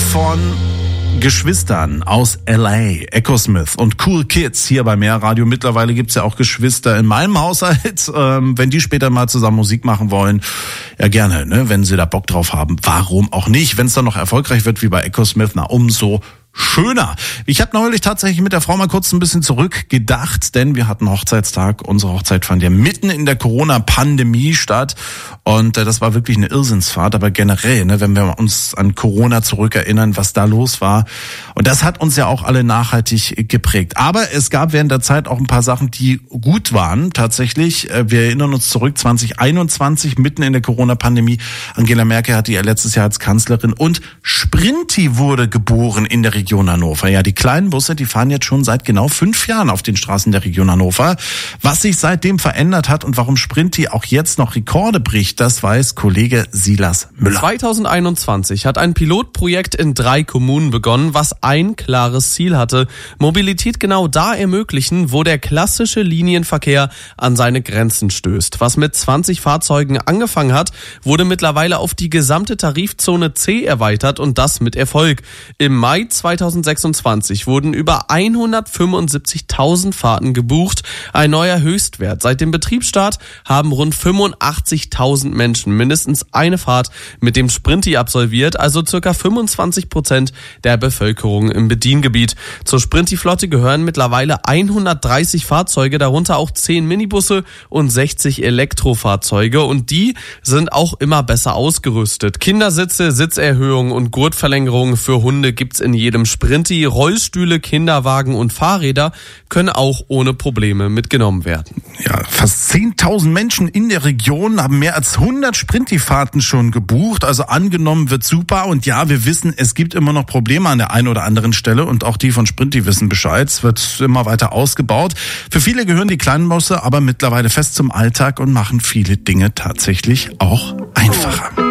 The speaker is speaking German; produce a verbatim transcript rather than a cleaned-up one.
von Geschwistern aus L A, Echosmith und Cool Kids hier bei Mehr Radio. Mittlerweile gibt's ja auch Geschwister in meinem Haushalt. Ähm, wenn die später mal zusammen Musik machen wollen, ja gerne, ne? Wenn sie da Bock drauf haben, warum auch nicht? Wenn es dann noch erfolgreich wird wie bei Echosmith, na umso schöner. Ich habe neulich tatsächlich mit der Frau mal kurz ein bisschen zurückgedacht, denn wir hatten Hochzeitstag. Unsere Hochzeit fand ja mitten in der Corona-Pandemie statt und äh, das war wirklich eine Irrsinnsfahrt. Aber generell, ne, wenn wir uns an Corona zurückerinnern, was da los war, und das hat uns ja auch alle nachhaltig geprägt. Aber es gab während der Zeit auch ein paar Sachen, die gut waren. Tatsächlich, wir erinnern uns zurück, zwanzig einundzwanzig, mitten in der Corona-Pandemie. Angela Merkel hatte ja letztes Jahr als Kanzlerin und Sprinti wurde geboren in der Region Hannover. Ja, die kleinen Busse, die fahren jetzt schon seit genau fünf Jahren auf den Straßen der Region Hannover. Was sich seitdem verändert hat und warum Sprinti auch jetzt noch Rekorde bricht, das weiß Kollege Silas Müller. zwanzig einundzwanzig hat ein Pilotprojekt in drei Kommunen begonnen, was ein klares Ziel hatte: Mobilität genau da ermöglichen, wo der klassische Linienverkehr an seine Grenzen stößt. Was mit zwanzig Fahrzeugen angefangen hat, wurde mittlerweile auf die gesamte Tarifzone C erweitert und das mit Erfolg. Im Mai zweitausendsechsundzwanzig wurden über hundertfünfundsiebzigtausend Fahrten gebucht, ein neuer Höchstwert. Seit dem Betriebsstart haben rund fünfundachtzigtausend Menschen mindestens eine Fahrt mit dem Sprinti absolviert, also circa fünfundzwanzig Prozent der Bevölkerung im Bediengebiet. Zur Sprinti-Flotte gehören mittlerweile hundertdreißig Fahrzeuge, darunter auch zehn Minibusse und sechzig Elektrofahrzeuge, und die sind auch immer besser ausgerüstet. Kindersitze, Sitzerhöhungen und Gurtverlängerungen für Hunde gibt's in jedem Sprinti. Rollstühle, Kinderwagen und Fahrräder können auch ohne Probleme mitgenommen werden. Ja, fast zehntausend Menschen in der Region haben mehr als hundert Sprinti-Fahrten schon gebucht. Also angenommen wird super. Und ja, wir wissen, es gibt immer noch Probleme an der einen oder anderen Stelle. Und auch die von Sprinti wissen Bescheid. Es wird immer weiter ausgebaut. Für viele gehören die kleinen Busse aber mittlerweile fest zum Alltag und machen viele Dinge tatsächlich auch einfacher.